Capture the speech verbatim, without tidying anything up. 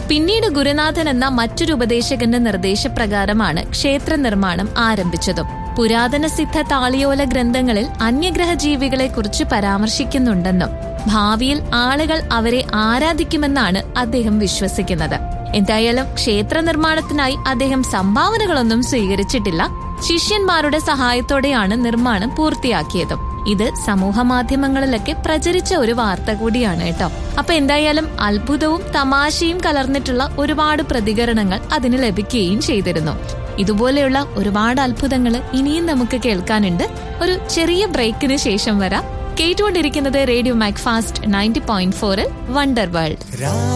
പിന്നീട് ഗുരുനാഥൻ എന്ന മറ്റൊരു ഉപദേശകന്റെ നിർദ്ദേശപ്രകാരമാണ് ക്ഷേത്ര നിർമ്മാണം ആരംഭിച്ചതും. പുരാതന സിദ്ധ താളിയോല ഗ്രന്ഥങ്ങളിൽ അന്യഗ്രഹ ജീവികളെ കുറിച്ച് പരാമർശിക്കുന്നുണ്ടെന്നും ഭാവിയിൽ ആളുകൾ അവരെ ആരാധിക്കുമെന്നാണ് അദ്ദേഹം വിശ്വസിക്കുന്നത്. എന്തായാലും ക്ഷേത്ര നിർമ്മാണത്തിനായി അദ്ദേഹം സംഭാവനകളൊന്നും സ്വീകരിച്ചിട്ടില്ല. ശിഷ്യന്മാരുടെ സഹായത്തോടെയാണ് നിർമ്മാണം പൂർത്തിയാക്കിയതും. ഇത് സമൂഹ മാധ്യമങ്ങളിലൊക്കെ പ്രചരിച്ച ഒരു വാർത്ത കൂടിയാണ് കേട്ടോ. അപ്പൊ എന്തായാലും അത്ഭുതവും തമാശയും കലർന്നിട്ടുള്ള ഒരുപാട് പ്രതികരണങ്ങൾ അതിന് ലഭിക്കുകയും ചെയ്തിരുന്നു. ഇതുപോലെയുള്ള ഒരുപാട് അത്ഭുതങ്ങൾ ഇനിയും നമുക്ക് കേൾക്കാനുണ്ട്. ഒരു ചെറിയ ബ്രേക്കിന് ശേഷം വരാം. കേട്ടുകൊണ്ടിരിക്കുന്നത് റേഡിയോ മാക്ഫാസ്റ്റ് നയൻറ്റി പോയിന്റ് ഫോറിൽ വണ്ടർ വേൾഡ്.